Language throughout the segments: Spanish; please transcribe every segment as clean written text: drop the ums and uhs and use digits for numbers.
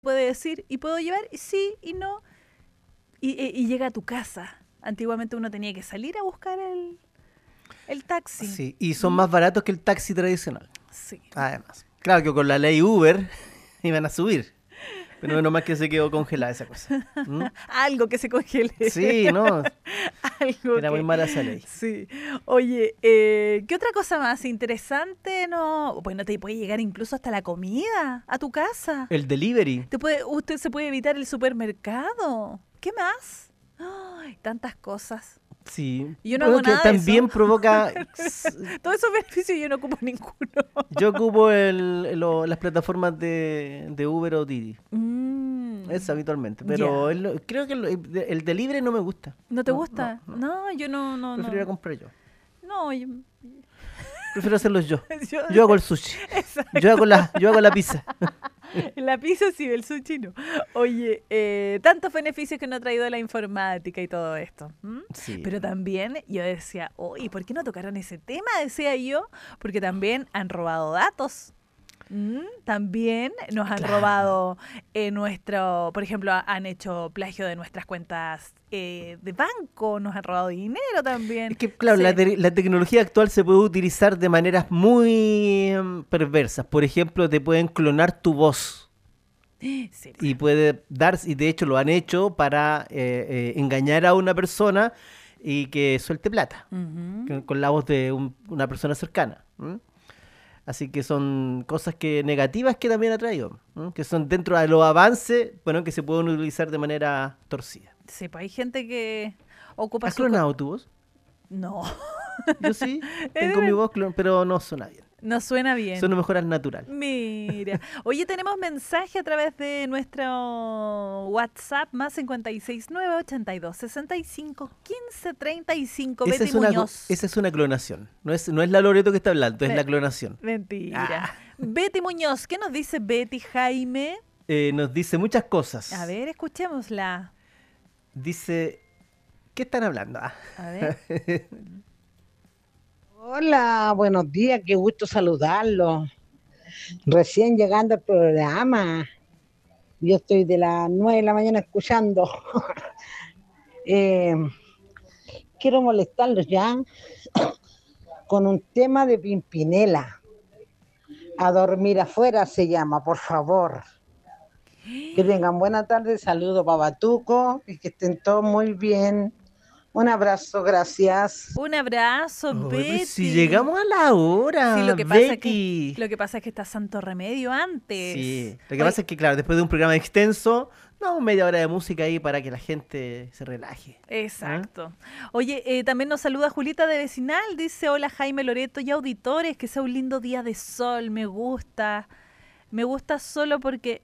puede decir, ¿y puedo llevar? Y sí, y no. Y llega a tu casa. Antiguamente uno tenía que salir a buscar el taxi. Sí, y son más baratos que el taxi tradicional. Sí. Además. Claro que con la ley Uber iban a subir. Pero menos mal que se quedó congelada esa cosa. ¿Mm? Algo que se congele. Sí, no. Algo Era muy mala esa ley. Sí. Oye, ¿qué otra cosa más interesante? No, pues no te puede llegar incluso hasta la comida a tu casa. El delivery. Usted se puede evitar el supermercado. ¿Qué más? Ay, tantas cosas. Sí. Yo no hago que nada de también eso. provoca. Todos esos beneficios yo no ocupo ninguno. Yo ocupo las plataformas de Uber o Didi. Es habitualmente. Pero creo que el delivery no me gusta. ¿No te gusta? No. No, yo no. Prefiero ir a comprar yo. No, yo... Prefiero hacerlo yo. Yo Yo hago el sushi. Exacto. Yo hago la pizza. La pizza sí, el sushi no. Oye, tantos beneficios que nos ha traído la informática y todo esto. Sí. Pero también yo decía, oye, ¿por qué no tocaron ese tema? Decía yo, porque también han robado datos. También nos han robado por ejemplo, han hecho plagio de nuestras cuentas de banco, nos han robado dinero también. Es que, claro, Sí. la tecnología actual se puede utilizar de maneras muy perversas. Por ejemplo, te pueden clonar tu voz. Sí. Y y de hecho lo han hecho para engañar a una persona y que suelte plata con la voz de una persona cercana. Así que son cosas negativas que también ha traído, que son dentro de los avances, bueno, que se pueden utilizar de manera torcida. Sí, pues hay gente que ocupa ¿Has clonado tu voz? No. Yo sí, tengo mi voz, pero no suena bien. No suena bien. Suena mejor al natural. Mira. Oye, tenemos mensaje a través de nuestro WhatsApp, más 569-8265-1535. Betty Muñoz. Esa es una clonación. No es la Loreto que está hablando, es la clonación. Mentira. Betty Muñoz. ¿Qué nos dice Betty, Jaime? Nos dice muchas cosas. A ver, escuchémosla. Dice, ¿qué están hablando? A ver. Hola, buenos días, qué gusto saludarlo. Recién llegando al programa. Yo estoy de las 9 de la mañana escuchando. Quiero molestarlos ya con un tema de Pimpinela. A dormir afuera se llama, por favor. Que tengan buena tarde, saludos para Batuco y que estén todos muy bien. Un abrazo, gracias. Un abrazo, Betty. Pues si llegamos a la hora, Sí, lo que Betty. pasa es que está Santo Remedio antes. Sí, lo que pasa es que, claro, después de un programa extenso, media hora de música ahí para que la gente se relaje. Exacto. Oye, también nos saluda Julita de Vecinal, dice, hola Jaime, Loreto y auditores, que sea un lindo día de sol, me gusta solo porque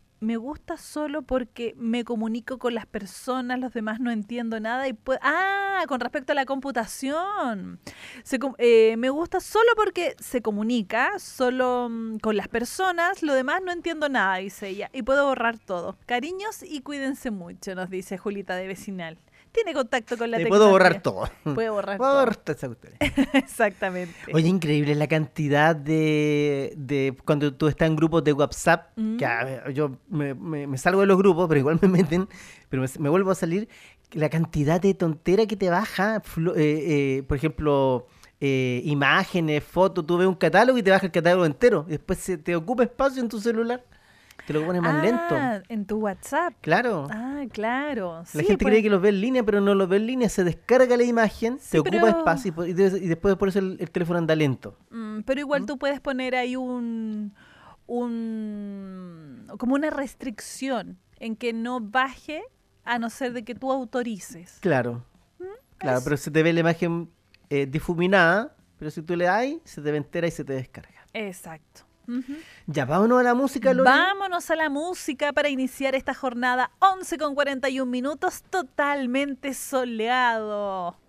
me comunico con las personas, los demás no entiendo nada y con respecto a la computación. Me gusta solo porque se comunica solo con las personas, lo demás no entiendo nada, dice ella, y puedo borrar todo. Cariños y cuídense mucho, nos dice Julita de Vecinal. Tiene contacto con la tecnología. Puedo borrar todo. Puede borrar todo. Exactamente. Oye, increíble la cantidad de cuando tú estás en grupos de WhatsApp, que yo me salgo de los grupos, pero igual me meten, pero me vuelvo a salir, la cantidad de tontera que te baja, por ejemplo, imágenes, fotos, tú ves un catálogo y te baja el catálogo entero, y después se te ocupa espacio en tu celular. Te lo pone más lento. En tu WhatsApp. Claro. Claro. La gente cree que los ve en línea, pero no los ve en línea. Se descarga la imagen, te ocupa espacio y después por eso el teléfono anda lento. Pero igual tú puedes poner ahí como una restricción en que no baje a no ser de que tú autorices. Claro. Claro, pero se te ve la imagen difuminada, pero si tú le das, se te ve entera y se te descarga. Exacto. Ya, vámonos a la música, Lore. Vámonos a la música para iniciar esta jornada 11:41 totalmente soleado.